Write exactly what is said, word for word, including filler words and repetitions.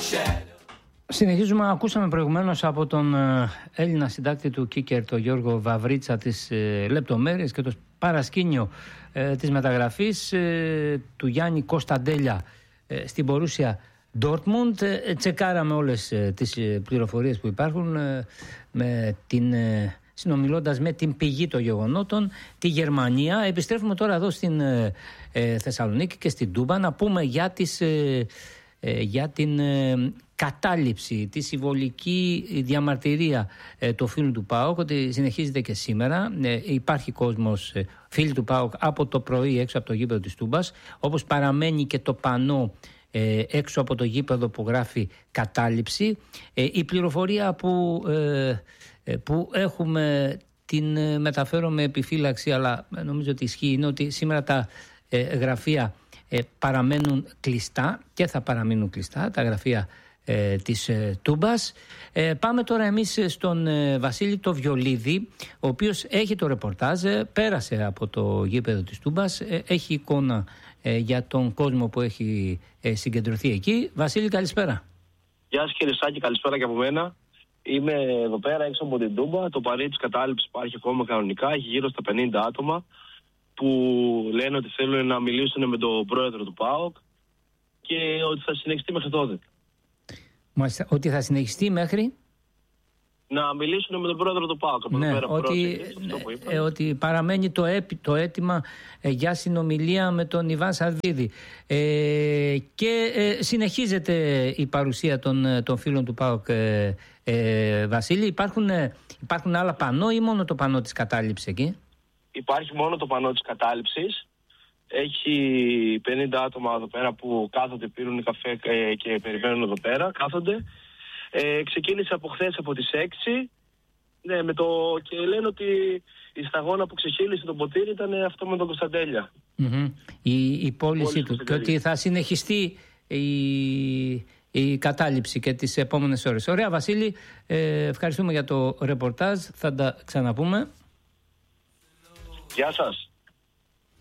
Συνεχίζουμε, ακούσαμε προηγουμένως από τον Έλληνα συντάκτη του Κίκερ, τον Γιώργο Βαβρίτσα, τις ε, λεπτομέρειες και το παρασκήνιο ε, της μεταγραφής ε, του Γιάννη Κωνσταντέλια ε, στην Μπορούσια Ντόρτμουντ. Ε, τσεκάραμε όλες ε, τις ε, πληροφορίες που υπάρχουν ε, με την, ε, συνομιλώντας με την πηγή των γεγονότων, τη Γερμανία. Επιστρέφουμε τώρα εδώ στην ε, ε, Θεσσαλονίκη και στην Τούμπα να πούμε για, τις, ε, ε, για την ε, κατάληψη, τη συμβολική διαμαρτυρία ε, του φίλου του ΠΑΟΚ, ότι συνεχίζεται και σήμερα. Ε, υπάρχει κόσμος, ε, φίλοι του ΠΑΟΚ, από το πρωί έξω από το γήπεδο της Τούμπας, όπως παραμένει και το πανό ε, έξω από το γήπεδο που γράφει κατάληψη. Ε, η πληροφορία που, ε, ε, που έχουμε την ε, μεταφέρω με επιφύλαξη, αλλά νομίζω ότι ισχύει, είναι ότι σήμερα τα ε, γραφεία ε, παραμένουν κλειστά και θα παραμείνουν κλειστά τα γραφεία Ε, της ε, Τούμπας. Ε, πάμε τώρα εμείς στον ε, Βασίλη το Βιολίδη, ο οποίος έχει το ρεπορτάζ, ε, πέρασε από το γήπεδο της Τούμπας, ε, έχει εικόνα ε, για τον κόσμο που έχει ε, συγκεντρωθεί εκεί. Βασίλη, καλησπέρα. Γεια σας κύριε Σάκη, καλησπέρα και από μένα. Είμαι εδώ πέρα έξω από την Τούμπα. Το παρή της κατάληψης υπάρχει ακόμα κανονικά, έχει γύρω στα πενήντα άτομα που λένε ότι θέλουν να μιλήσουν με τον πρόεδρο του ΠΑΟΚ και ότι θα συνεχιστεί μέχρι τότε. Ότι θα συνεχιστεί μέχρι να μιλήσουν με τον πρόεδρο του ΠΑΟΚ. Ναι, ότι, ε, ότι παραμένει το, έπι, το αίτημα ε, για συνομιλία με τον Ιβάν Σαρδίδη. Ε, και ε, συνεχίζεται η παρουσία των, των φίλων του ΠΑΟΚ, ε, ε, Βασίλη. Υπάρχουν, ε, υπάρχουν άλλα πανό ή μόνο το πανό της κατάληψης εκεί? Υπάρχει μόνο το πανό της κατάληψης. Έχει πενήντα άτομα εδώ πέρα που κάθονται, πίνουν καφέ και περιμένουν εδώ πέρα, κάθονται. Ε, ξεκίνησε από χθες από τις έξι, ναι, με το, και λένε ότι η σταγόνα που ξεχύλισε το ποτήρι ήταν αυτό με τον Κωνσταντέλια. Mm-hmm. Η, η πώληση του και ότι θα συνεχιστεί η, η κατάληψη και τις επόμενες ώρες. Ωραία Βασίλη, ε, ευχαριστούμε για το ρεπορτάζ, θα τα ξαναπούμε. Γεια σας.